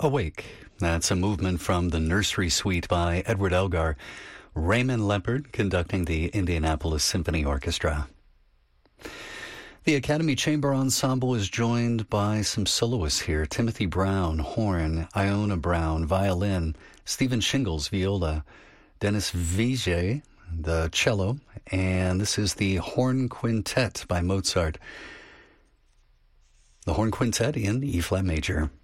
Awake. That's a movement from the Nursery Suite by Edward Elgar. Raymond Leppard conducting the Indianapolis Symphony Orchestra. The Academy Chamber Ensemble is joined by some soloists here. Timothy Brown, horn, Iona Brown, violin, Stephen Shingles, viola, Dennis Vijay, the cello, and this is the Horn Quintet by Mozart. The Horn Quintet in E-flat major.